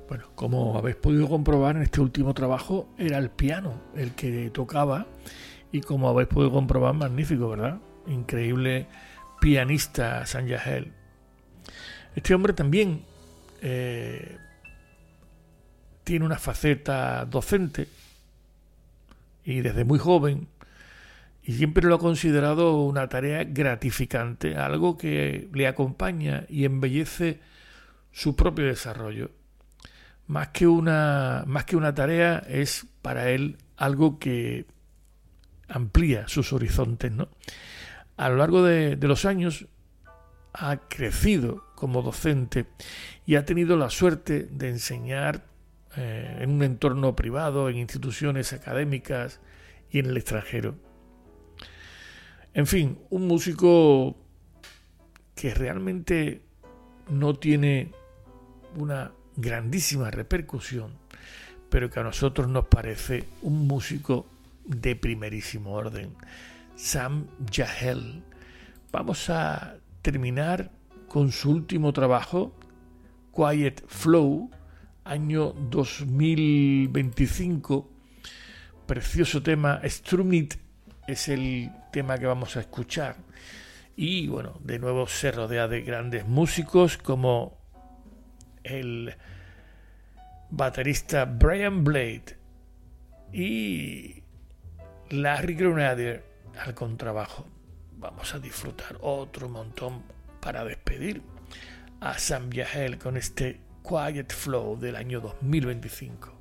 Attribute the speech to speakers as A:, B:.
A: Bueno, como habéis podido comprobar en este último trabajo, era el piano el que tocaba y como habéis podido comprobar, magnífico, ¿verdad? Increíble pianista Sam Yahel. Este hombre también tiene una faceta docente y desde muy joven, y siempre lo ha considerado una tarea gratificante, algo que le acompaña y embellece su propio desarrollo. Más que una tarea, es para él algo que amplía sus horizontes, ¿no? A lo largo de los años ha crecido como docente y ha tenido la suerte de enseñar en un entorno privado, en instituciones académicas y en el extranjero. En fin, un músico que realmente no tiene una grandísima repercusión, pero que a nosotros nos parece un músico de primerísimo orden. Sam Yahel. Vamos a terminar con su último trabajo, Quiet Flow, año 2025. Precioso tema. Strum It es el tema que vamos a escuchar. Y bueno, de nuevo se rodea de grandes músicos como el baterista Brian Blade y Larry Grenadier al contrabajo. Vamos a disfrutar otro montón para despedir a Sam Yahel con este Quiet Flow del año 2025.